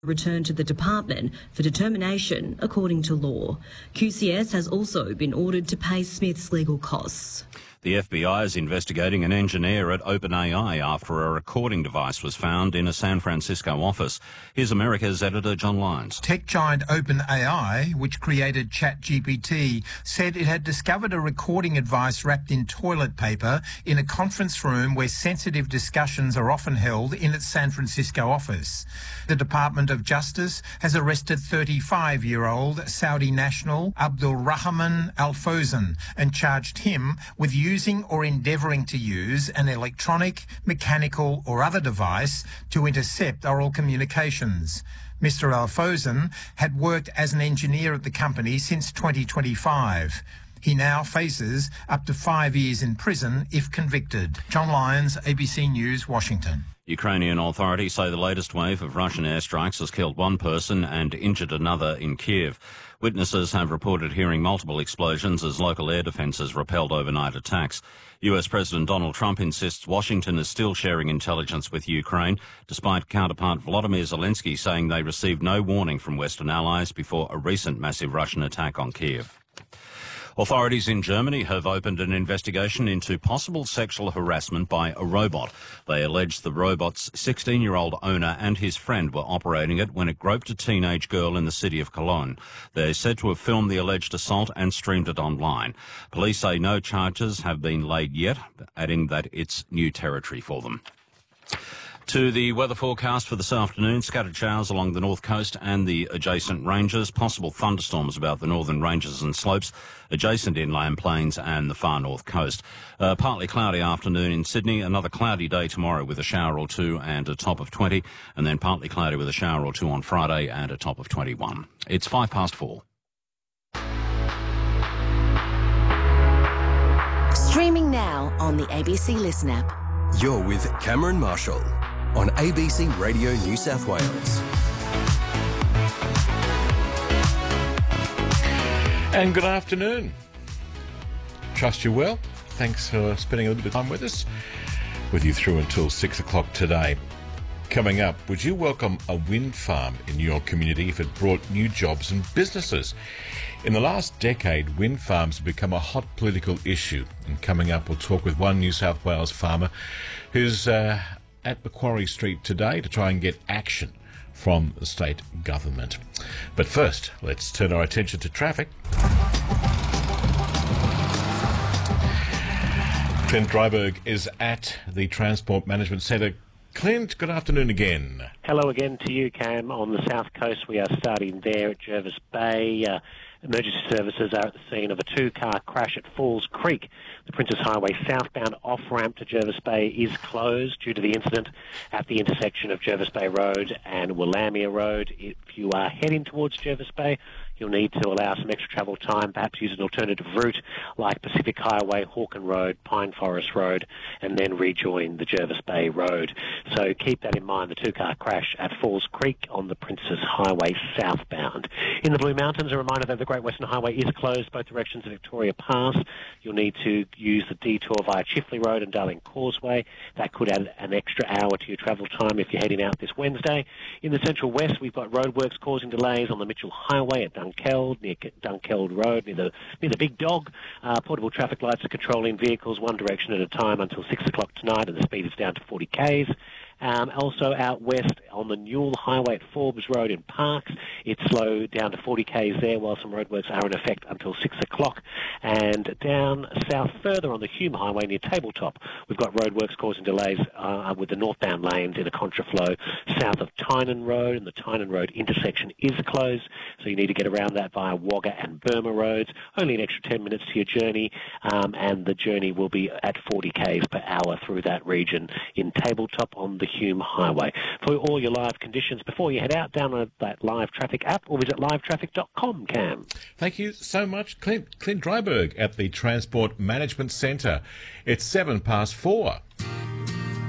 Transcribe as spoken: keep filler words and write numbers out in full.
returned to the department for determination according to law. Q C S has also been ordered to pay Smith's legal costs. The F B I is investigating an engineer at OpenAI after a recording device was found in a San Francisco office. Here's America's editor, John Lyons. Tech giant OpenAI, which created ChatGPT, said it had discovered a recording device wrapped in toilet paper in a conference room where sensitive discussions are often held in its San Francisco office. The Department of Justice has arrested thirty-five-year-old Saudi national Abdul Rahman Al Fawzan and charged him with using using or endeavouring to use an electronic, mechanical or other device to intercept oral communications. Mister Al Fawzan had worked as an engineer at the company since twenty twenty-five. He now faces up to five years in prison if convicted. John Lyons, A B C News, Washington. Ukrainian authorities say the latest wave of Russian airstrikes has killed one person and injured another in Kiev. Witnesses have reported hearing multiple explosions as local air defences repelled overnight attacks. U S President Donald Trump insists Washington is still sharing intelligence with Ukraine, despite counterpart Volodymyr Zelensky saying they received no warning from Western allies before a recent massive Russian attack on Kiev. Authorities in Germany have opened an investigation into possible sexual harassment by a robot. They allege the robot's sixteen-year-old owner and his friend were operating it when it groped a teenage girl in the city of Cologne. They're said to have filmed the alleged assault and streamed it online. Police say no charges have been laid yet, adding that it's new territory for them. To the weather forecast for this afternoon, scattered showers along the north coast and the adjacent ranges, possible thunderstorms about the northern ranges and slopes, adjacent inland plains and the far north coast. Uh, partly cloudy afternoon in Sydney, another cloudy day tomorrow with a shower or two and a top of twenty, and then partly cloudy with a shower or two on Friday and a top of twenty-one. It's five past four. Streaming now on the A B C Listen app. You're with Cameron Marshall on A B C Radio New South Wales. And good afternoon. Trust you're well. Thanks for spending a little bit of time with us. With you through until six o'clock today. Coming up, would you welcome a wind farm in your community if it brought new jobs and businesses? In the last decade, wind farms have become a hot political issue. And coming up, we'll talk with one New South Wales farmer who's uh, at Macquarie Street today to try and get action from the state government. But first, let's turn our attention to traffic. Clint Dryberg is at the Transport Management Centre. Clint, good afternoon again. Hello again to you, Cam. On the south coast, we are starting there at Jervis Bay. Uh, emergency services are at the scene of a two-car crash at Falls Creek. The Princess Highway southbound off-ramp to Jervis Bay is closed due to the incident at the intersection of Jervis Bay Road and Willamia Road. If you are heading towards Jervis Bay, you'll need to allow some extra travel time, perhaps use an alternative route like Pacific Highway, Hawken Road, Pine Forest Road, and then rejoin the Jervis Bay Road. So keep that in mind, the two-car crash at Falls Creek on the Princess Highway southbound. In the Blue Mountains, a reminder that the Great Western Highway is closed both directions of Victoria Pass. You'll need to use the detour via Chifley Road and Darling Causeway. That could add an extra hour to your travel time if you're heading out this Wednesday. In the Central West, we've got roadworks causing delays on the Mitchell Highway at Dunkeld, near Dunkeld Road, near the, near the Big Dog. Uh, portable traffic lights are controlling vehicles one direction at a time until six o'clock tonight, and the speed is down to forty kays. Um, also out west on the Newell Highway at Forbes Road in Parks, it's slowed down to forty kays there while some roadworks are in effect until six o'clock. And down south further on the Hume Highway near Tabletop, we've got roadworks causing delays uh, with the northbound lanes in a contraflow south of Tynan Road, and the Tynan Road intersection is closed, so you need to get around that via Wagga and Burma roads. Only an extra ten minutes to your journey, um, and the journey will be at forty kays per hour through that region in Tabletop on the Hume Highway. For all your live conditions, before you head out, download that Live Traffic app or visit live traffic dot com, Cam. Thank you so much, Clint, Clint Dryberg at the Transport Management Centre. It's seven past four.